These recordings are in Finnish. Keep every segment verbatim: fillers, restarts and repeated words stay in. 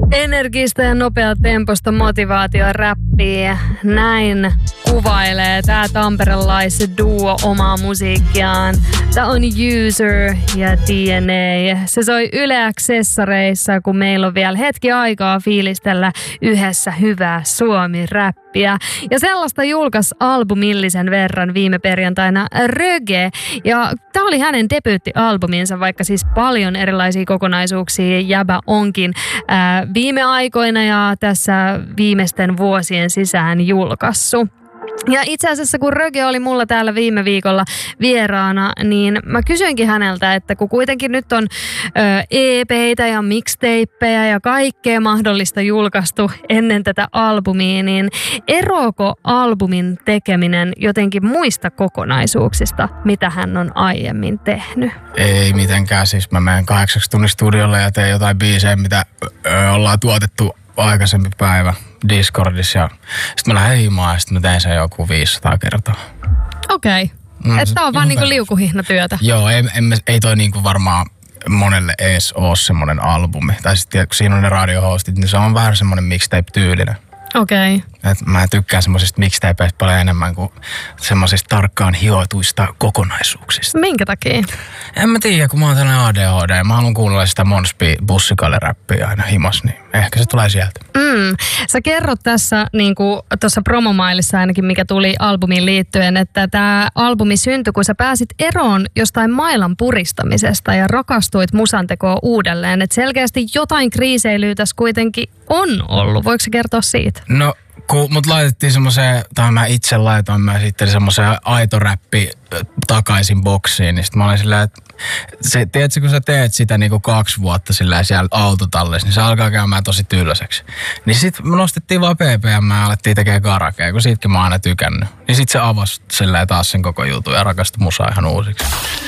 Energistä ja nopeatempoista motivaatioräppiä. Näin kuvailee tää tamperelaisduo omaa musiikkiaan. Tää on User ja D N A. Se soi Yle X-sessareissa, kun meillä on vielä hetki aikaa fiilistellä yhdessä hyvää Suomi-räppiä. Ja sellaista julkaisi albumillisen verran viime perjantaina Röge. Ja tää oli hänen debyyttialbuminsa, vaikka siis paljon erilaisia kokonaisuuksia jäbä onkin ää, viime aikoina ja tässä viimeisten vuosien sisään julkaissut. Ja itse asiassa kun Röge oli mulla täällä viime viikolla vieraana, niin mä kysyinkin häneltä, että kun kuitenkin nyt on ö, E P:itä ja mixtapeja ja kaikkea mahdollista julkaistu ennen tätä albumia, niin eroako albumin tekeminen jotenkin muista kokonaisuuksista, mitä hän on aiemmin tehnyt? Ei mitenkään, siis mä menen kahdeksaksi tunnin studiolle ja teen jotain biisejä, mitä ö, ollaan tuotettu aikaisempi päivä Discordissa ja sitten mä lähden himaan ja sitten mä tein sen joku viisisataa kertaa. Okei. Okay. Että tää on vaan niinku liukuhihnatyötä. Joo, ei, ei, ei toi niinku varmaan monelle ees oo semmonen albumi. Tai sitten kun siinä on ne radiohostit, niin se on vähän semmonen mixtape-tyylinen. Okei. Okay. Et mä tykkään semmosista mixtapeista paljon enemmän kuin semmosista tarkkaan hioituista kokonaisuuksista. Minkä takia? En mä tiedä, kun mä oon tällainen A D H D. Mä haluan kuunnella sitä Monspi bussikalle-räppiä aina himas, niin ehkä se tulee sieltä. Mm. Sä kerrot tässä niin kuin tuossa promomailissa ainakin, mikä tuli albumiin liittyen, että tämä albumi syntyi, kun sä pääsit eroon jostain mailan puristamisesta ja rakastuit musantekoon uudelleen. Että selkeästi jotain kriiseilyä tässä kuitenkin on ollut. Voiko sä kertoa siitä? No, kun mut laitettiin semmoiseen, tai mä itse laitoin mä sitten semmoiseen aitoräppi takaisin boksiin, niin sit mä olin silleen, että se, tiedätkö, kun sä teet sitä niinku kaksi vuotta silleen siellä autotallissa, niin se alkaa käymään tosi tylsäksi. Niin sit me nostettiin vaan P P M ja alettiin tekemään karakea, kun siitäkin mä oon aina tykännyt. Niin sit se avasi silleen taas sen koko jutun ja rakastui musaa ihan uusiksi.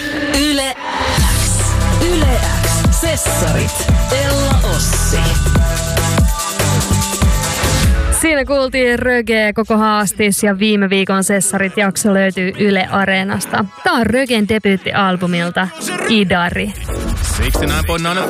Yle X. Yle X. Sessarit. Ella Ossi. Siinä kuultiin Röge koko haastis ja viime viikon Sessarit-jakso löytyy Yle Areenasta. Tää on Rögen debyyttialbumilta Idari. sixty-nine point nine